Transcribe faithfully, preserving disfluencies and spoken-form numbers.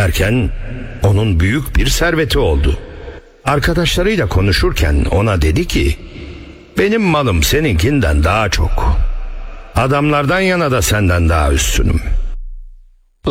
giderken onun büyük bir serveti oldu. Arkadaşlarıyla konuşurken ona dedi ki, benim malım seninkinden daha çok. Adamlardan yana da senden daha üstünüm.